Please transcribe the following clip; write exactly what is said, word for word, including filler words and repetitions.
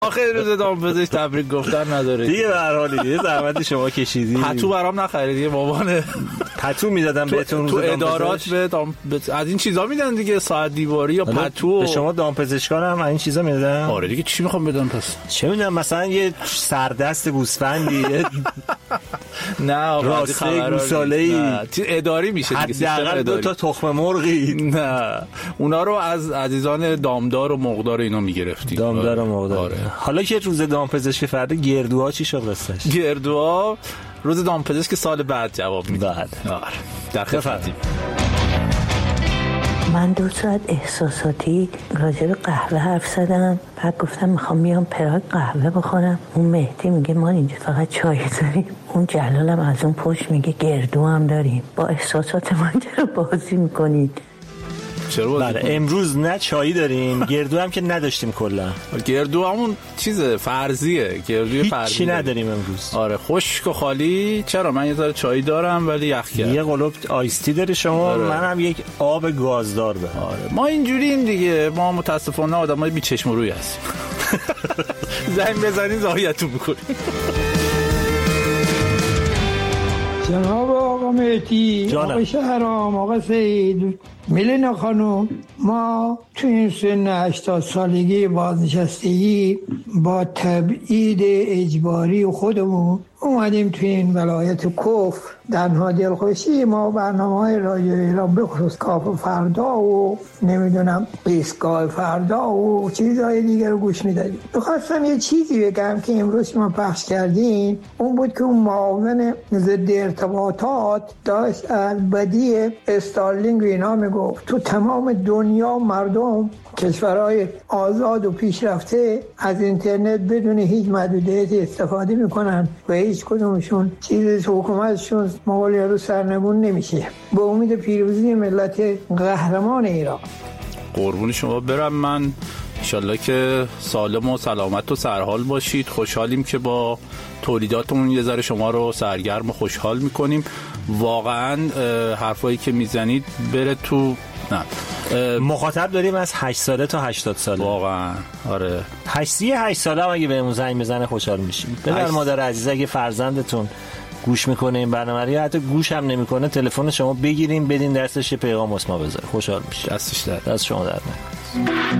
آخه روز دامپزشک تبریک گفتن نداره دیگه. به هر حال دیگه زحمت شما کشیدی. پتو برام نخریدی بابانه؟ پتو میدادم بهتون تو ادارات به دام... از این چیزا میدن دیگه، ساعت دیواری یا پتو. به شما دامپزشکان هم این چیزا میدادن؟ آره دیگه. چی میخوام بدم پس؟ چه میدونم مثلا یه سردست گوسفندی. نه آقا راسته گوساله‌ای اداری میشه دیگه، سیستم اداری. دو تا تخم مرغی. نه اونا رو از عزیزان دامدار و مقدار اینا میگرفتیم. دامدار و مقدار. آره. حالا که روز دامپزشک فردا، گردوها چی شد قصهش؟ گردوها روز دامپزشک سال بعد جواب میده. بعد آره در خدمتیم. من دو ساعت احساساتی راجع به قهوه حرف زدم، بعد گفتم میخوام میام پراگ قهوه بخورم. اون مهدی میگه ما اینجا فقط چای داریم، اون جلالم از اون پشت میگه گردو هم داریم. با احساسات من چرا بازی میکنید؟ چرا بازی بله امروز نه چایی داریم، گردو هم که نداشتیم کلا. گردو همون چیزه فرضیه، گردوی فرضی چی نداریم امروز. آره خشک و خالی. چرا من یه ذره چای دارم ولی یخ کرد. یه قلوب آیستی داری شما. آره. منم یک آب گازدار دارم. آره ما اینجوریم دیگه، ما متاسفانه آدمای بی چشم و روی هستیم. زنگ بزنید زایتون میکنیم. جناب آقا مهدی، آقا شهرام، آقا سید، میلینا خانم، ما تو این سن هشتاد سالگی بازنشستگی با تبعید اجباری خودمون اومدیم تو این ولایت کفر. تنها دلخوشی ما برنامه‌های رادیو ایران به خصوص کاف فردا و نمیدونم ایستگاه فردا و چیزهای دیگه رو گوش میدادیم. میخواستم یه چیزی بگم که امروز ما پخش کردیم، اون بود که اون معاون ضد ارتباطات داشت از بدی استارلینگ و اینا میگفت تو تمام دنیا مردم کشورهای آزاد و پیشرفته از اینترنت بدون هیچ محدودیتی استفاده میکنن و هیچ کدومشون چیزی حکومتشون مغول رو سرنگون نمیشه. به امید پیروزی ملت قهرمان ایران. قربون شما برم. من انشالله که سالم و سلامت و سرحال باشید. خوشحالیم که با تولیداتمون یه ذره شما رو سرگرم و خوشحال میکنیم. واقعا حرفایی که میزنید بره تو. نه مخاطب داریم از هشت ساله تا هشتاد ساله. واقعا آره. هشت ساله هم اگه بهمون زنگ بزنه خوشحال میشیم. پدر مادر عزیز اگه فرزندتون گوش میکنه این برنامه رو یا حتی گوش هم نمیکنه، تلفن شما بگیریم بدین دستش یه پیغام واسه ما بذاره، خوشحال میشه. دستش در دست شما در نکنه.